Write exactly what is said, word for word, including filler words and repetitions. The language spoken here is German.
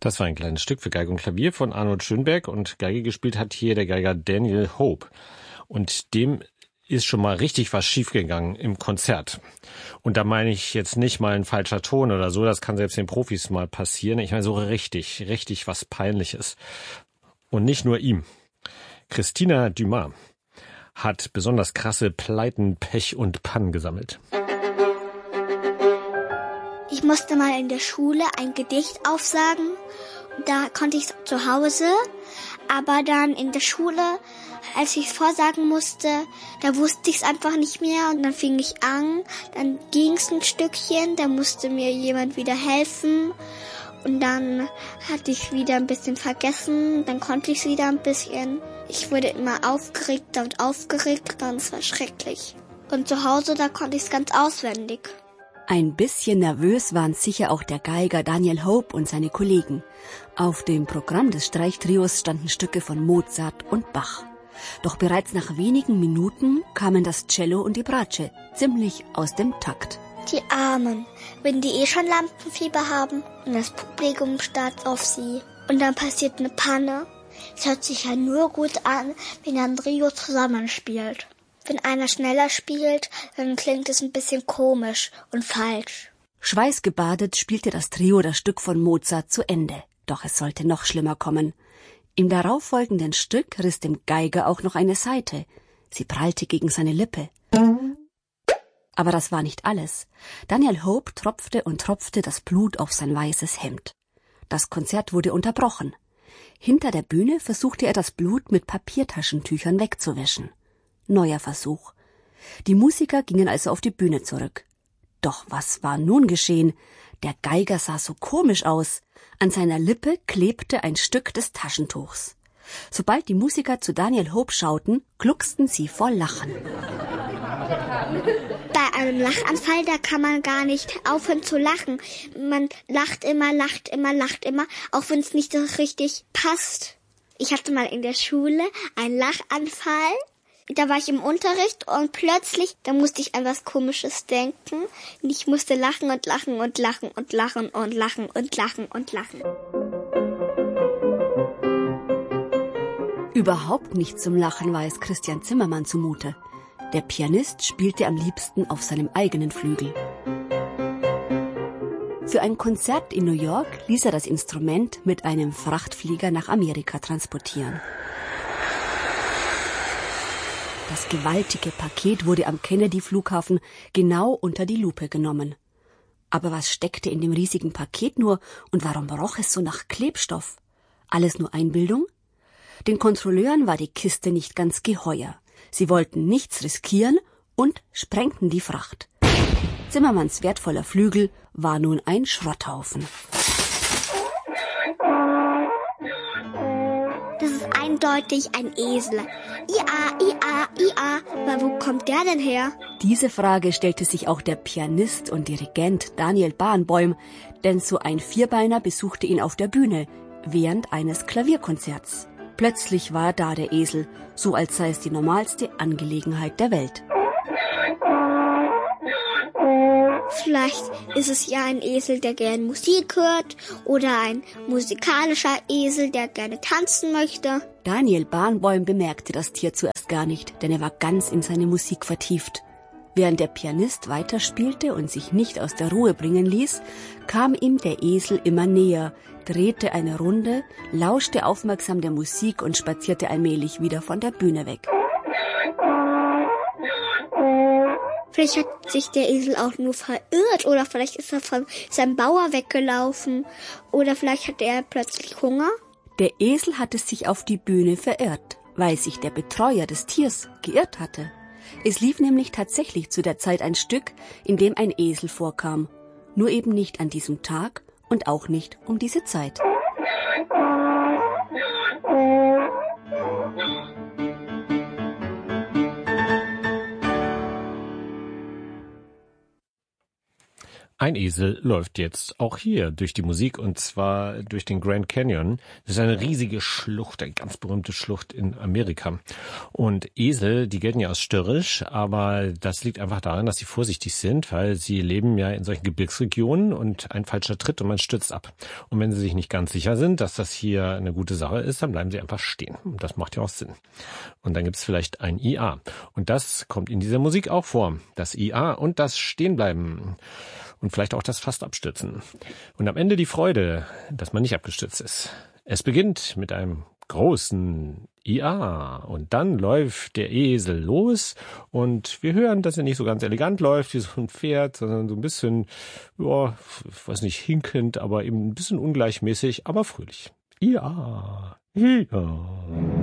Das war ein kleines Stück für Geige und Klavier von Arnold Schönberg und Geige gespielt hat hier der Geiger Daniel Hope. Und dem ist schon mal richtig was schiefgegangen im Konzert. Und da meine ich jetzt nicht mal ein falscher Ton oder so, das kann selbst den Profis mal passieren. Ich meine so richtig, richtig was Peinliches. Und nicht nur ihm. Christina Dumas hat besonders krasse Pleiten, Pech und Pannen gesammelt. Ich musste mal in der Schule ein Gedicht aufsagen. Da konnte ich es zu Hause. Aber dann in der Schule, als ich es vorsagen musste, da wusste ich es einfach nicht mehr. Und dann fing ich an. Dann ging es ein Stückchen. Da musste mir jemand wieder helfen. Und dann hatte ich wieder ein bisschen vergessen. Dann konnte ich es wieder ein bisschen. Ich wurde immer aufgeregter und aufgeregter. Und es war schrecklich. Und zu Hause, da konnte ich es ganz auswendig. Ein bisschen nervös waren sicher auch der Geiger Daniel Hope und seine Kollegen. Auf dem Programm des Streichtrios standen Stücke von Mozart und Bach. Doch bereits nach wenigen Minuten kamen das Cello und die Bratsche ziemlich aus dem Takt. Die Armen, wenn die eh schon Lampenfieber haben und das Publikum starrt auf sie. Und dann passiert eine Panne. Es hört sich ja nur gut an, wenn ein Trio zusammenspielt. Wenn einer schneller spielt, dann klingt es ein bisschen komisch und falsch. Schweißgebadet spielte das Trio das Stück von Mozart zu Ende. Doch es sollte noch schlimmer kommen. Im darauffolgenden Stück riss dem Geiger auch noch eine Saite. Sie prallte gegen seine Lippe. Aber das war nicht alles. Daniel Hope tropfte und tropfte das Blut auf sein weißes Hemd. Das Konzert wurde unterbrochen. Hinter der Bühne versuchte er das Blut mit Papiertaschentüchern wegzuwischen. Neuer Versuch. Die Musiker gingen also auf die Bühne zurück. Doch was war nun geschehen? Der Geiger sah so komisch aus. An seiner Lippe klebte ein Stück des Taschentuchs. Sobald die Musiker zu Daniel Hope schauten, glucksten sie vor Lachen. Bei einem Lachanfall, da kann man gar nicht aufhören zu lachen. Man lacht immer, lacht immer, lacht immer, auch wenn es nicht so richtig passt. Ich hatte mal in der Schule einen Lachanfall. Da war ich im Unterricht und plötzlich, da musste ich an was Komisches denken. Und ich musste lachen und lachen und lachen und lachen und lachen und lachen und lachen. Überhaupt nicht zum Lachen war es Christian Zimmermann zumute. Der Pianist spielte am liebsten auf seinem eigenen Flügel. Für ein Konzert in New York ließ er das Instrument mit einem Frachtflieger nach Amerika transportieren. Das gewaltige Paket wurde am Kennedy-Flughafen genau unter die Lupe genommen. Aber was steckte in dem riesigen Paket nur und warum roch es so nach Klebstoff? Alles nur Einbildung? Den Kontrolleuren war die Kiste nicht ganz geheuer. Sie wollten nichts riskieren und sprengten die Fracht. Zimmermanns wertvoller Flügel war nun ein Schrotthaufen. Das ist eindeutig ein Esel. Ia, ia, ia. Aber wo kommt der denn her? Diese Frage stellte sich auch der Pianist und Dirigent Daniel Barenboim, denn so ein Vierbeiner besuchte ihn auf der Bühne während eines Klavierkonzerts. Plötzlich war da der Esel, so als sei es die normalste Angelegenheit der Welt. Vielleicht ist es ja ein Esel, der gern Musik hört, oder ein musikalischer Esel, der gerne tanzen möchte. Daniel Barenboim bemerkte das Tier zuerst gar nicht, denn er war ganz in seine Musik vertieft. Während der Pianist weiterspielte und sich nicht aus der Ruhe bringen ließ, kam ihm der Esel immer näher, drehte eine Runde, lauschte aufmerksam der Musik und spazierte allmählich wieder von der Bühne weg. Vielleicht hat sich der Esel auch nur verirrt oder vielleicht ist er von seinem Bauer weggelaufen oder vielleicht hatte er plötzlich Hunger. Der Esel hatte sich auf die Bühne verirrt, weil sich der Betreuer des Tiers geirrt hatte. Es lief nämlich tatsächlich zu der Zeit ein Stück, in dem ein Esel vorkam. Nur eben nicht an diesem Tag und auch nicht um diese Zeit. Ein Esel läuft jetzt auch hier durch die Musik und zwar durch den Grand Canyon. Das ist eine riesige Schlucht, eine ganz berühmte Schlucht in Amerika. Und Esel, die gelten ja als störrisch, aber das liegt einfach daran, dass sie vorsichtig sind, weil sie leben ja in solchen Gebirgsregionen und ein falscher Tritt und man stürzt ab. Und wenn sie sich nicht ganz sicher sind, dass das hier eine gute Sache ist, dann bleiben sie einfach stehen. Und das macht ja auch Sinn. Und dann gibt es vielleicht ein I A. Und das kommt in dieser Musik auch vor. Das I A und das Stehenbleiben. Und vielleicht auch das fast abstürzen. Und am Ende die Freude, dass man nicht abgestürzt ist. Es beginnt mit einem großen I A und dann läuft der Esel los und wir hören, dass er nicht so ganz elegant läuft wie so ein Pferd, sondern so ein bisschen, ja, ich weiß nicht, hinkend, aber eben ein bisschen ungleichmäßig, aber fröhlich. I A, I A.